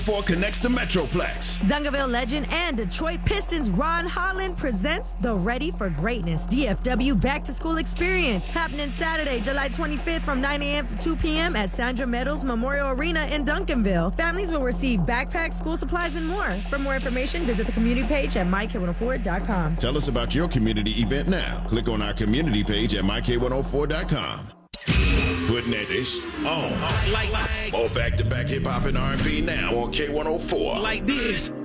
4 connects the Metroplex. Duncanville legend and Detroit Pistons Ron Holland presents the Ready for Greatness DFW Back to School Experience, happening Saturday, July 25th from 9 a.m. to 2 p.m. at Sandra Meadows Memorial Arena in Duncanville. Families will receive backpacks, school supplies, and more. For more information, visit the community page at myk104.com. Tell us about your community event now. Click on our community page at myk104.com. Putting that ish on. Like More back-to-back hip-hop and R&B now on K104. this.